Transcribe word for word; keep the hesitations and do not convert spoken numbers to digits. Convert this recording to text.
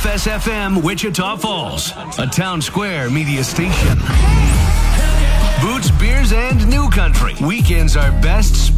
S F M Wichita Falls, a Town Square media station. Boots, Beers, and New Country. Weekends are best